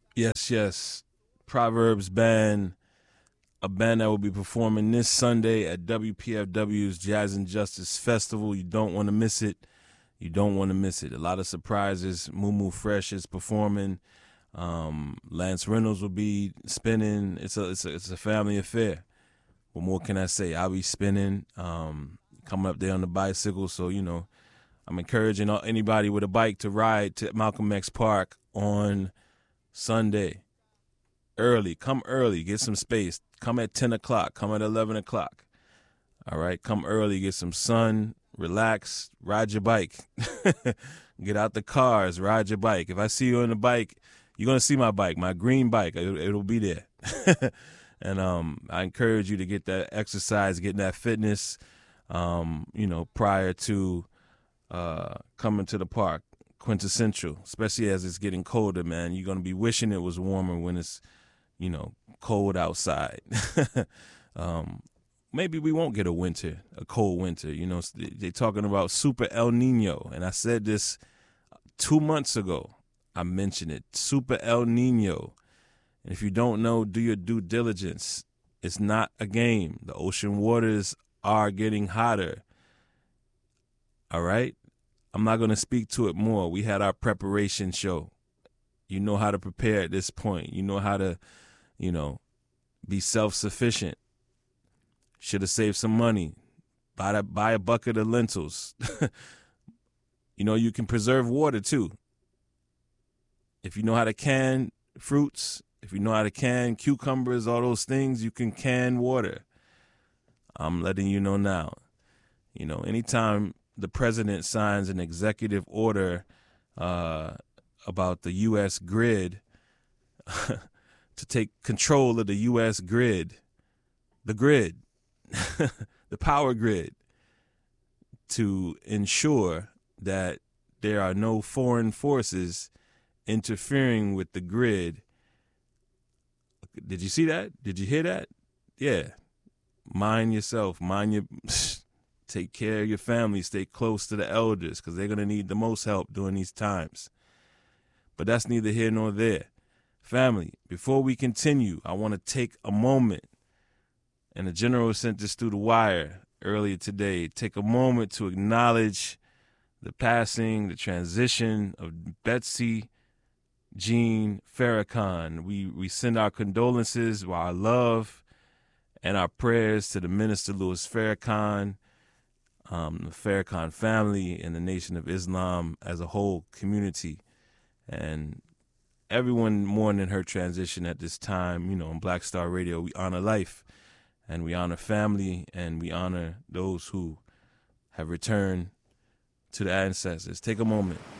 Yes, yes. Proverbs Band, a band that will be performing this Sunday at WPFW's Jazz and Justice Festival. You don't want to miss it. You don't want to miss it. A lot of surprises. Moo Fresh is performing. Lance Reynolds will be spinning. It's a family affair. What more can I say? I'll be spinning, coming up there on the bicycle. So, I'm encouraging anybody with a bike to ride to Malcolm X Park on Sunday. Come early, get some space. Come at 10 o'clock, come at 11 o'clock. All right, come early, get some sun, relax, ride your bike. Get out the cars, ride your bike. If I see you on the bike, you're going to see my bike, my green bike. It'll be there. And I encourage you to get that exercise, getting that fitness, prior to coming to the park. Quintessential, especially as it's getting colder, man. You're going to be wishing it was warmer when it's, cold outside. Maybe we won't get a cold winter. They're talking about Super El Nino. And I said this 2 months ago. I mentioned it. Super El Nino. And if you don't know, do your due diligence. It's not a game. The ocean waters are getting hotter. All right? I'm not going to speak to it more. We had our preparation show. You know how to prepare at this point. You know how to, be self-sufficient. Should have saved some money. Buy a bucket of lentils. You can preserve water too. If you know how to can fruits, if you know how to can cucumbers, all those things, you can can water. I'm letting you know now. Anytime the president signs an executive order about the U.S. grid, to take control of the U.S. grid, the power grid, to ensure that there are no foreign forces interfering with the grid. Did you see that? Did you hear that? Yeah. Mind yourself. Take care of your family. Stay close to the elders because they're going to need the most help during these times. But that's neither here nor there. Family, before we continue, I want to take a moment, and the general sent this through the wire earlier today, take a moment to acknowledge the passing, the transition of Betsy Jean Farrakhan. We send our condolences, our love, and our prayers to the Minister Louis Farrakhan, the Farrakhan family, and the Nation of Islam as a whole community. And everyone mourning her transition at this time. On Black Star Radio, we honor life, and we honor family, and we honor those who have returned to the ancestors. Take a moment.